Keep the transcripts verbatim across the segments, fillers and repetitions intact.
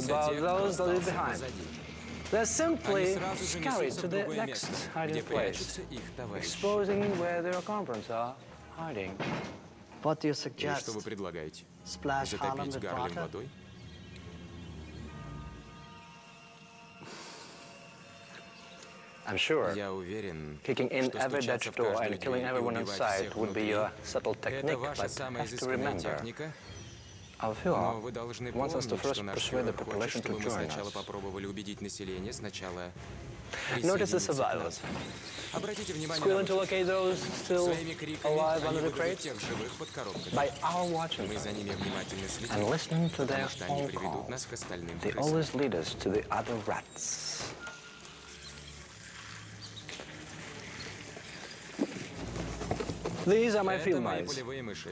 about those that leave behind. They're simply scurried to the next hiding place, exposing where their comrades are hiding. What do you И suggest? что вы предлагаете? Splash Harlem Затопить with Гарлем water? водой? I'm sure Я уверен, kicking in что every стучаться Dutch в door каждую and killing дверь и everyone in убивать sight всех would be внутри your subtle — это technique, ваша but самая have to изысканная remember, техника. Our Но вы Führer должны wants us to помнить, first что наш persuade the фюрер хочет, population чтобы to мы join сначала us. попробовали убедить население сначала Notice the присоединиться к нам. survivors. Обратите внимание на Squealing to выживших. locate those still Своими криками alive они under the выдадут crates тех живых под коробками. by our watching Мы за them ними внимательно and следим, listening to their потому что они phone приведут нас к calls. остальным They крысам. always lead us to the other rats. These are my Это field мои mice, полевые мыши.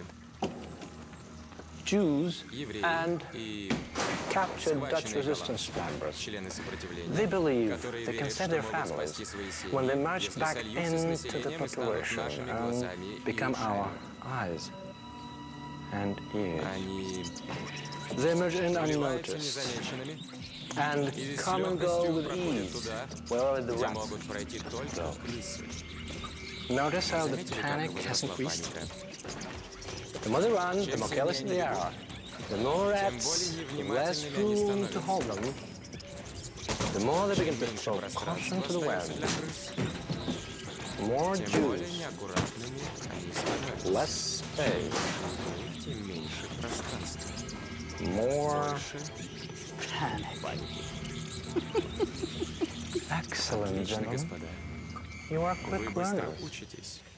Jews Евреи and и captured Dutch схваченные resistance голландцы, members. члены сопротивления, They believe которые they can верят, save что their могут families спасти свои семьи, when they march если back сольются с into the населением и станут population нашими глазами and и become our ушами. eyes and ears. Они They emerge in вливаются unnoticed незамеченными and и с come and go легкостью with проходят ease туда, wherever the где rats могут пройти только go. крысы. Notice how the Заметили, panic как has возросла increased? паника? The more they run, the Чем more careless сильнее they они are. The more тем rats, более the less невнимательными они room to становятся. hold them. The more they begin to Меньше throw caution пространства to the остается wind. для крыс, The more тем более Jews, неаккуратными они становятся. less space, Тем меньше пространства. more Больше panic. паники. Excellent, Отлично, gentlemen. господа. You are Вы quick быстро learners. учитесь.